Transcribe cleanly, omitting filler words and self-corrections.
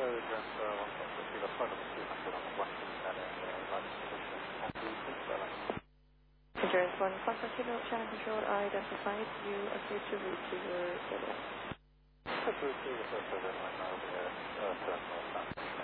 Agent 1.2 Kilo Photo Signature on the western side and right position on the Queensboro. Endurance 1, contact Kilo, channel control, identified. You appear to route to your service. Route to your service right now, the terminal.